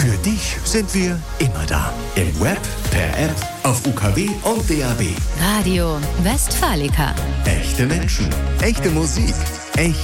Für dich sind wir immer da. Im Web, per App, auf UKW und DAB. Radio Westfalica. Echte Menschen, echte Musik, echte